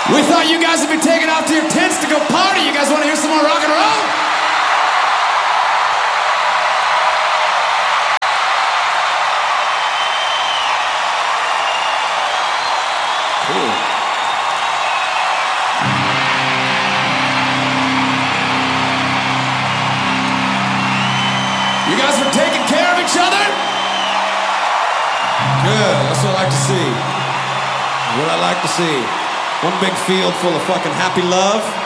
We thought you guys would be taking off to your tents to go party. You guys want to hear some more rock and roll? Cool. You guys were taking care of each other? Good, that's what I like to see. What I like to see. One big field full of fucking happy love.